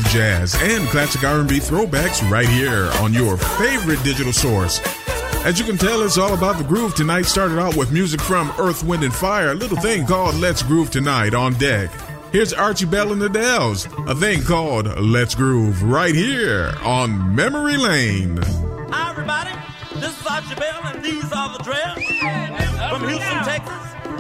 jazz, and classic R&B throwbacks right here on your favorite digital source. As you can tell, it's all about the groove tonight. Started out with music from Earth, Wind, and Fire, a little thing called Let's Groove Tonight on deck. Here's Archie Bell and the Dells, a thing called Let's Groove right here on Memory Lane. Hi, everybody. This is Archie Bell, and these are the Drells from Houston, Texas.